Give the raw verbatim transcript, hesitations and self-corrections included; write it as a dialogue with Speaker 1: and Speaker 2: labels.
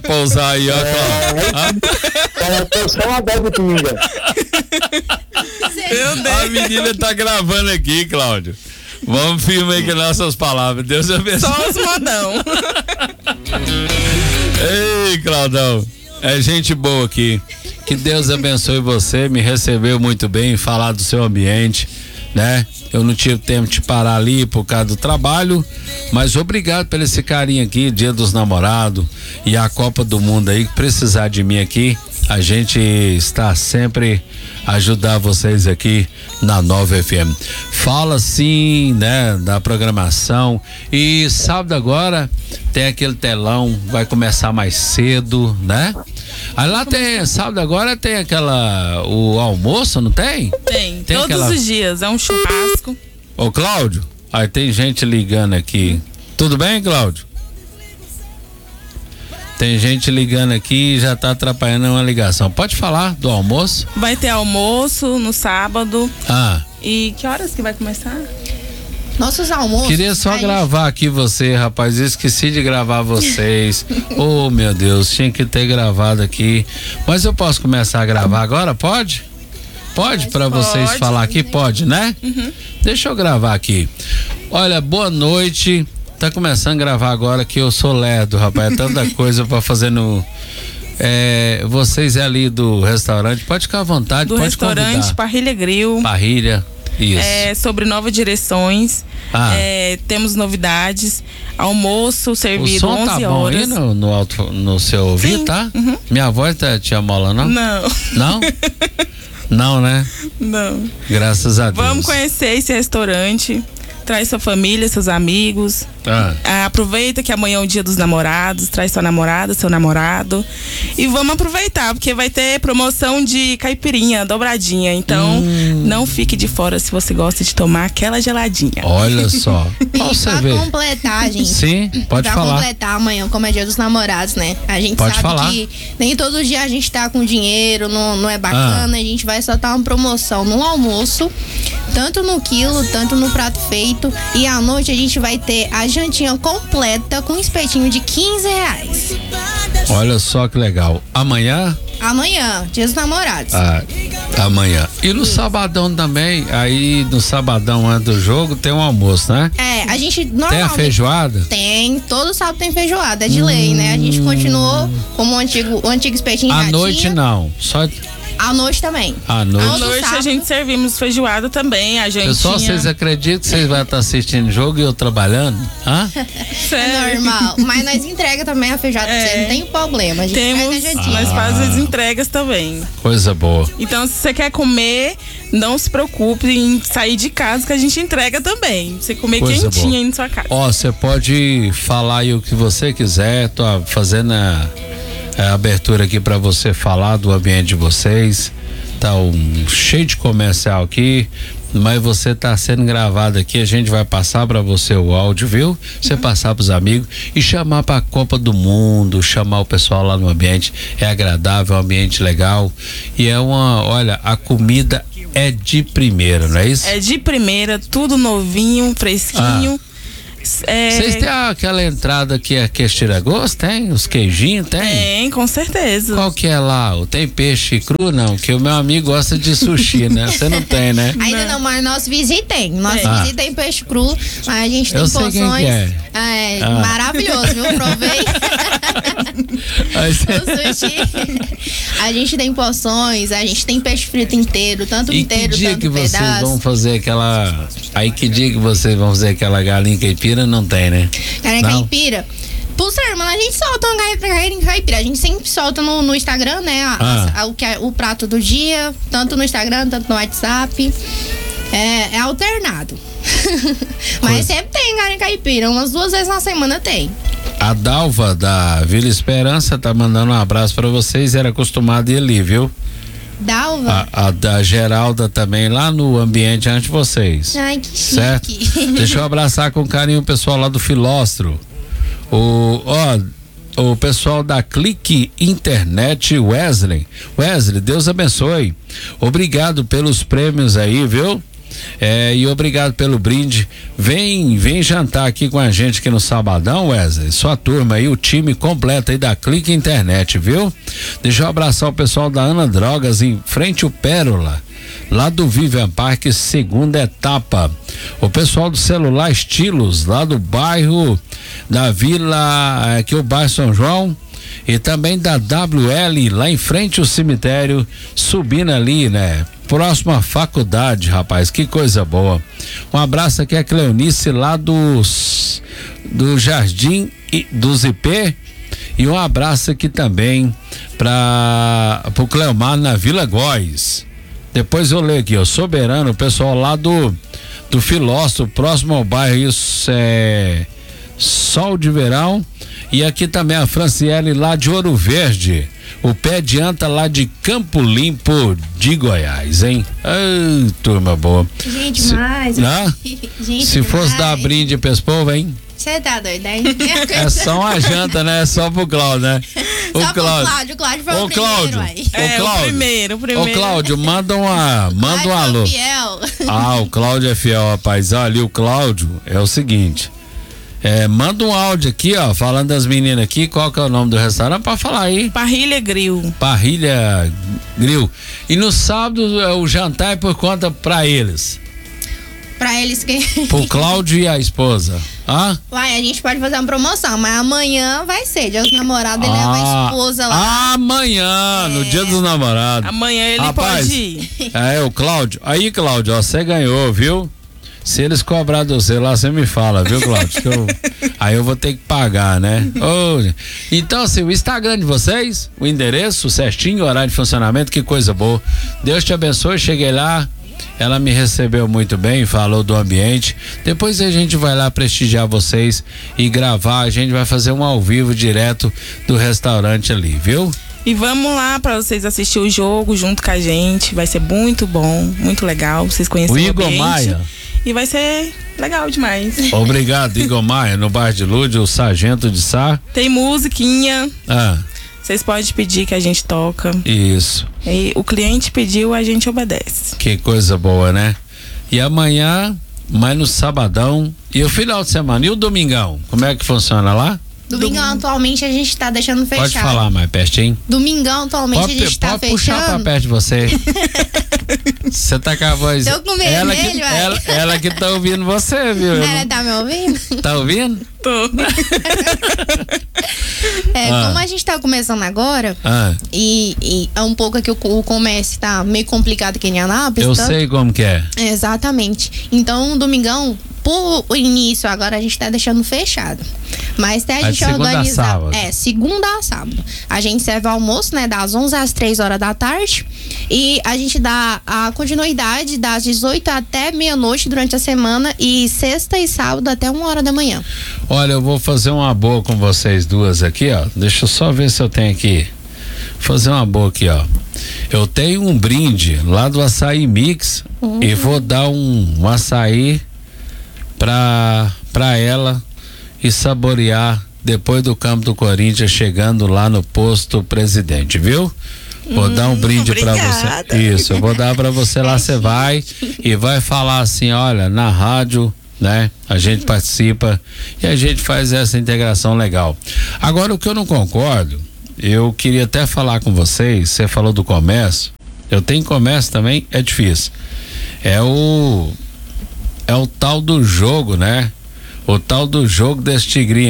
Speaker 1: pousar aí, ó, Cláudio.
Speaker 2: Coloquei só uma dose de pinga.
Speaker 1: Meu Deus. A menina tá gravando aqui, Cláudio. Vamos firme aí com nossas palavras. Deus abençoe.
Speaker 3: Só os modão.
Speaker 1: Ei, Claudão. É gente boa aqui. Que Deus abençoe você. Me recebeu muito bem, falar do seu ambiente, né? Eu não tive tempo de parar ali por causa do trabalho, mas obrigado por esse carinho aqui, Dia dos Namorados e a Copa do Mundo aí. Precisar de mim aqui, a gente está sempre a ajudar vocês aqui na Nova F M. Fala sim, né, da programação. E sábado agora tem aquele telão, vai começar mais cedo, né? Aí lá tem, sábado agora tem aquela, o almoço, não tem?
Speaker 3: Tem,
Speaker 1: tem
Speaker 3: todos
Speaker 1: aquela...
Speaker 3: os dias, é um churrasco.
Speaker 1: Ô, Cláudio, aí tem gente ligando aqui. Tudo bem, Cláudio? Tem gente ligando aqui e já tá atrapalhando uma ligação. Pode falar do almoço?
Speaker 3: Vai ter almoço no sábado.
Speaker 1: Ah.
Speaker 3: E que horas que vai começar?
Speaker 4: Nossos almoços.
Speaker 1: Queria só
Speaker 4: aí...
Speaker 1: gravar aqui você, rapaz. Eu esqueci de gravar vocês. Oh, meu Deus, tinha que ter gravado aqui. Mas eu posso começar a gravar agora? Pode? Pode, para vocês falar aqui? Pode, né?
Speaker 3: Uhum.
Speaker 1: Deixa eu gravar aqui. Olha, boa noite. Tá começando a gravar agora que eu sou lerdo, rapaz. É tanta coisa pra fazer no... É, vocês é ali do restaurante, pode ficar à vontade,
Speaker 3: do
Speaker 1: pode
Speaker 3: restaurante
Speaker 1: convidar.
Speaker 3: Parrilha Grill.
Speaker 1: Parrilha, isso.
Speaker 3: É, sobre novas direções.
Speaker 1: Ah.
Speaker 3: É, temos novidades. Almoço servido
Speaker 1: o som
Speaker 3: onze
Speaker 1: tá bom
Speaker 3: horas.
Speaker 1: aí no, no, alto, no seu ouvido,
Speaker 3: Sim.
Speaker 1: tá?
Speaker 3: Uhum.
Speaker 1: Minha voz tá te amola, não?
Speaker 3: Não.
Speaker 1: Não? Não, né?
Speaker 3: Não.
Speaker 1: Graças a Deus.
Speaker 3: Vamos conhecer esse restaurante. Traz sua família, seus amigos.
Speaker 1: Ah.
Speaker 3: Ah, aproveita que amanhã é o Dia dos Namorados. Traz sua namorada, seu namorado. E vamos aproveitar, porque vai ter promoção de caipirinha, dobradinha. Então,
Speaker 1: hum.
Speaker 3: não fique de fora se você gosta de tomar aquela geladinha.
Speaker 1: Olha só. Qual
Speaker 4: E
Speaker 1: você
Speaker 4: pra
Speaker 1: vê?
Speaker 4: completar, gente.
Speaker 1: Sim, pode
Speaker 4: pra
Speaker 1: falar.
Speaker 4: Pra completar amanhã, como é Dia dos Namorados, né? A gente
Speaker 1: Pode
Speaker 4: sabe
Speaker 1: falar.
Speaker 4: que nem todo dia a gente tá com dinheiro, não, não é bacana.
Speaker 1: Ah.
Speaker 4: A gente vai soltar uma promoção no almoço, tanto no quilo, tanto no prato feito. E à noite a gente vai ter a jantinha completa com um espetinho de quinze reais.
Speaker 1: Olha só que legal. Amanhã?
Speaker 4: Amanhã, Dia dos Namorados.
Speaker 1: Ah, amanhã. E no sabadão também, aí no sabadão antes do jogo tem um almoço, né?
Speaker 4: É, a gente normalmente...
Speaker 1: Tem a feijoada?
Speaker 4: Tem, todo sábado tem feijoada, é de hum. lei, né? A gente continuou como o antigo, o antigo espetinho
Speaker 1: à
Speaker 4: já
Speaker 1: noite
Speaker 4: tinha.
Speaker 1: não, só...
Speaker 4: À noite também.
Speaker 1: À noite.
Speaker 3: À noite a gente servimos feijoada também, a gente.
Speaker 1: Pessoal, vocês acreditam que vocês vão estar assistindo o jogo e eu trabalhando? Hã?
Speaker 4: É normal. Mas nós entrega também a feijoada, é. Você não tem problema. A gente
Speaker 3: Temos,
Speaker 4: a
Speaker 3: nós fazemos as entregas também.
Speaker 1: Coisa boa.
Speaker 3: Então, se você quer comer, não se preocupe em sair de casa que a gente entrega também. Você comer
Speaker 1: Coisa
Speaker 3: quentinho
Speaker 1: boa.
Speaker 3: aí na sua casa.
Speaker 1: Ó, você pode falar aí o que você quiser, tô fazendo a, a abertura aqui para você falar do ambiente de vocês. Tá um, cheio de comercial aqui, mas você tá sendo gravado aqui, a gente vai passar para você o áudio, viu? Você uhum. passar pros amigos e chamar pra Copa do Mundo, chamar o pessoal lá no ambiente, é agradável, é um ambiente legal e é uma, olha, a comida é de primeira, não é isso?
Speaker 3: É de primeira, tudo novinho, fresquinho.
Speaker 1: Ah. Vocês é... têm aquela entrada que é que tira gosto? Tem? Os queijinhos? Tem?
Speaker 3: Tem, com certeza.
Speaker 1: Qual que é lá? Tem peixe cru? Não, que o meu amigo gosta de sushi, né? Você não tem, né?
Speaker 4: Ainda não, não mas nosso vizinho tem. Nosso
Speaker 1: ah.
Speaker 4: vizinho tem peixe cru, mas a gente tem
Speaker 1: Eu sei
Speaker 4: porções.
Speaker 1: Quem que é.
Speaker 4: É,
Speaker 1: ah.
Speaker 4: maravilhoso, viu? Provei. O sushi. A gente tem porções, a gente tem peixe frito inteiro, tanto
Speaker 1: e
Speaker 4: inteiro,
Speaker 1: que dia
Speaker 4: tanto
Speaker 1: que
Speaker 4: pedaço.
Speaker 1: vocês vão fazer aquela... Aí que dia que vocês vão fazer aquela galinha caipira? Não tem, né?
Speaker 4: Galinha caipira? Por semana a gente solta uma galinha caipira. A gente sempre solta no, no Instagram, né? A,
Speaker 1: ah.
Speaker 4: a, a, o, que é, o prato do dia, tanto no Instagram, tanto no WhatsApp. É, é alternado. Mas sempre tem galinha caipira. Umas duas vezes na semana tem.
Speaker 1: A Dalva da Vila Esperança tá mandando um abraço pra vocês. Era acostumada a ir ali, viu?
Speaker 4: Dalva?
Speaker 1: A, a da Geralda também, lá no ambiente antes de vocês.
Speaker 4: Ai, que chique.
Speaker 1: Certo? Deixa eu abraçar com carinho o pessoal lá do Filóstro. O, ó, o pessoal da Clique Internet, Wesley. Wesley, Deus abençoe. Obrigado pelos prêmios aí, viu? É, e obrigado pelo brinde. Vem, vem jantar aqui com a gente aqui no sabadão, Wesley. Sua turma aí, o time completo aí da Clique Internet, viu? Deixa eu abraçar o pessoal da Ana Drogas em frente ao Pérola, lá do Vivian Park, segunda etapa. O pessoal do Celular Estilos, lá do bairro da Vila, aqui o bairro São João, e também da W L, lá em frente ao cemitério, subindo ali, né? Próximo à faculdade, rapaz, que coisa boa. Um abraço aqui a Cleonice lá dos do Jardim dos I P, e um abraço aqui também para o Cleomar na Vila Góis. Depois eu leio aqui, ó, Soberano, o pessoal lá do do Filósofo, próximo ao bairro, isso é Sol de Verão. E aqui também a Franciele lá de Ouro Verde, o pé de anta lá de Campo Limpo de Goiás, hein? Ai, turma boa.
Speaker 4: Gente,
Speaker 1: se,
Speaker 4: mais.
Speaker 1: Né?
Speaker 4: Gente,
Speaker 1: se fosse
Speaker 4: demais.
Speaker 1: dar brinde pra esse povo, hein?
Speaker 4: Você tá doido, hein?
Speaker 1: É só uma janta, né? É só pro Cláudio, né?
Speaker 4: O Só Cláudio. Cláudio, o Cláudio foi
Speaker 1: Ô,
Speaker 4: o primeiro,
Speaker 1: Cláudio.
Speaker 4: aí.
Speaker 3: É, o primeiro, o primeiro.
Speaker 1: Ô, Cláudio, manda uma, manda um
Speaker 4: Cláudio
Speaker 1: alô.
Speaker 4: é fiel.
Speaker 1: Ah, o Cláudio é fiel, rapaz. Ali o Cláudio é o seguinte. É, manda um áudio aqui, ó, falando das meninas aqui, qual que é o nome do restaurante, pra falar aí.
Speaker 3: Parrilha Grill.
Speaker 1: Parrilha Grill. E no sábado é, o jantar é por conta pra eles.
Speaker 4: Pra eles que.
Speaker 1: Pro Cláudio e a esposa. Ah?
Speaker 4: Uai, a gente pode fazer uma promoção, mas amanhã vai ser. Dia dos namorados, ele leva a esposa lá.
Speaker 1: Amanhã, no
Speaker 4: É.
Speaker 1: dia dos namorados.
Speaker 3: Amanhã ele
Speaker 1: Rapaz,
Speaker 3: pode ir.
Speaker 1: É, o Cláudio. Aí, Cláudio, ó, você ganhou, viu? Se eles cobrar de você lá, você me fala, viu, Cláudio? Que eu, aí eu vou ter que pagar, né? Ô, então, assim, o Instagram de vocês, o endereço certinho, o horário de funcionamento, que coisa boa. Deus te abençoe, cheguei lá, ela me recebeu muito bem, falou do ambiente. Depois a gente vai lá prestigiar vocês e gravar, a gente vai fazer um ao vivo direto do restaurante ali, viu?
Speaker 3: E vamos lá pra vocês assistir o jogo junto com a gente. Vai ser muito bom, muito legal. Vocês conhecem
Speaker 1: O
Speaker 3: o
Speaker 1: Igor
Speaker 3: ambiente.
Speaker 1: Maia.
Speaker 3: E vai ser legal demais.
Speaker 1: Obrigado, Igor Maia, no bairro de Lúdio, o Sargento de Sá.
Speaker 3: Tem musiquinha.
Speaker 1: Ah,
Speaker 3: Vocês podem pedir que a gente toca.
Speaker 1: isso.
Speaker 3: E o cliente pediu, a gente obedece.
Speaker 1: Que coisa boa, né? E amanhã, mais no sabadão, e o final de semana, e o domingão, como é que funciona lá?
Speaker 4: Domingão, atualmente, a gente tá deixando fechado.
Speaker 1: Pode falar mais pertinho.
Speaker 4: Domingão, atualmente,
Speaker 1: Pode,
Speaker 4: a gente tá
Speaker 1: pode puxar pra
Speaker 4: fechando.
Speaker 1: perto de você. Você tá com a voz.
Speaker 4: Tô com
Speaker 1: ela, que,
Speaker 4: vermelho, uai.
Speaker 1: ela, ela que tá ouvindo você, viu? Eu
Speaker 4: Ela
Speaker 1: não-
Speaker 4: tá me ouvindo?
Speaker 1: Tá ouvindo?
Speaker 3: Tô.
Speaker 4: É,
Speaker 1: Ah.
Speaker 4: como a gente tá começando agora,
Speaker 1: Ah,
Speaker 4: e, e é um pouco aqui o, o comércio tá meio complicado aqui em Anápolis.
Speaker 1: eu
Speaker 4: então-
Speaker 1: sei como que é.
Speaker 4: Exatamente. Então, domingão, por início, agora a gente tá deixando fechado. Mas até a
Speaker 1: Vai de
Speaker 4: gente
Speaker 1: segunda a
Speaker 4: organizar.
Speaker 1: sábado.
Speaker 4: É, segunda a sábado. A gente serve almoço, né, das onze às três horas da tarde. E a gente dá a continuidade das dezoito até meia-noite durante a semana. E sexta e sábado até uma hora da manhã.
Speaker 1: Olha, eu vou fazer uma boa com vocês duas aqui, ó. Deixa eu só ver se eu tenho aqui. Fazer uma boa aqui, ó. Eu tenho um brinde lá do Açaí Mix
Speaker 4: Uhum.
Speaker 1: e vou dar um, um açaí pra, pra ela e saborear depois do campo do Corinthians, chegando lá no posto Presidente, viu? Vou dar um brinde pra
Speaker 3: obrigada.
Speaker 1: você. Isso, eu vou dar pra você lá, você vai e vai falar assim, olha, na rádio, né? A gente participa e a gente faz essa integração legal. Agora, o que eu não concordo, eu queria até falar com vocês, você falou do comércio, eu tenho comércio também, é difícil. É o é o tal do jogo, né? O tal do jogo desse tigrinho